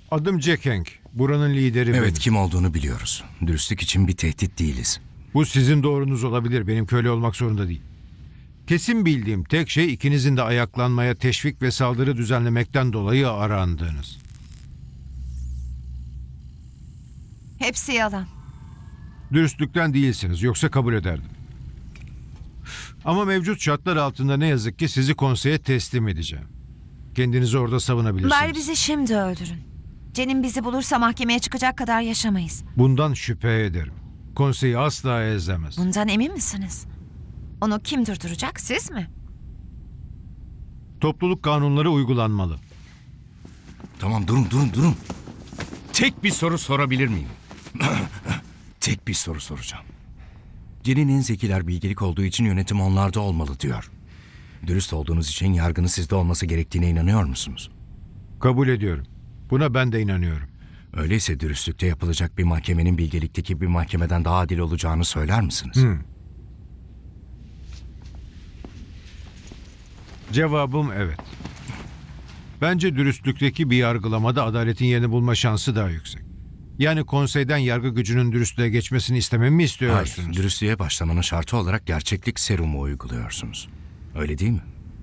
Adım Jack Hank. Buranın lideri benim. Evet, kim olduğunu biliyoruz. Dürüstlük için bir tehdit değiliz. Bu sizin doğrunuz olabilir. Benim köle olmak zorunda değil. Kesin bildiğim tek şey ikinizin de ayaklanmaya teşvik ve saldırı düzenlemekten dolayı arandığınız. Hepsi yalan. Dürüstlükten değilsiniz, yoksa kabul ederdim. Ama mevcut şartlar altında ne yazık ki sizi konseye teslim edeceğim. Kendinizi orada savunabilirsiniz. Bari bizi şimdi öldürün. Cenin bizi bulursa mahkemeye çıkacak kadar yaşamayız. Bundan şüphe ederim. Konseyi asla ezemez. Bundan emin misiniz? Onu kim durduracak, siz mi? Topluluk kanunları uygulanmalı. Tamam, durun. Tek bir soru sorabilir miyim? Tek bir soru soracağım. Cenin en zekiler bilgelik olduğu için yönetim onlarda olmalı diyor. Dürüst olduğunuz için yargının sizde olması gerektiğine inanıyor musunuz? Kabul ediyorum. Buna ben de inanıyorum. Öyleyse dürüstlükte yapılacak bir mahkemenin bilgelikteki bir mahkemeden daha adil olacağını söyler misiniz? Cevabım evet. Bence dürüstlükteki bir yargılamada adaletin yerini bulma şansı daha yüksek. Yani konseyden yargı gücünün dürüstlüğe geçmesini istememi mi istiyorsunuz? Hayır, dürüstlüğe başlamanın şartı olarak gerçeklik serumu uyguluyorsunuz. Öyle değil mi?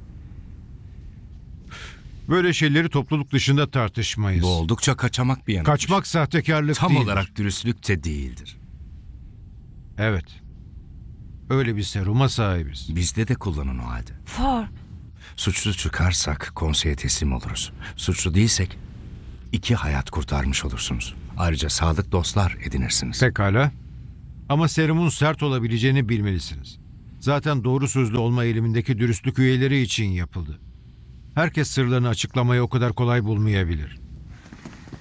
Böyle şeyleri topluluk dışında tartışmayız. Bu oldukça kaçamak bir yanılgı. Kaçmak sahtekarlık tam değildir. olarak dürüstlük de değildir. Evet. Öyle bir seruma sahibiz. Bizde de kullanın o halde. For, Suçlu çıkarsak konseye teslim oluruz. Suçlu değilsek 2 hayat kurtarmış olursunuz. Ayrıca sadık dostlar edinirsiniz. Pekala. Ama serumun sert olabileceğini bilmelisiniz. Zaten doğru sözlü olma eğilimindeki dürüstlük üyeleri için yapıldı. Herkes sırlarını açıklamayı o kadar kolay bulmayabilir.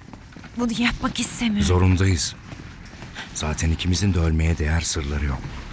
bunu yapmak istemiyorum. Zorundayız. Zaten ikimizin de ölmeye değer sırları yok.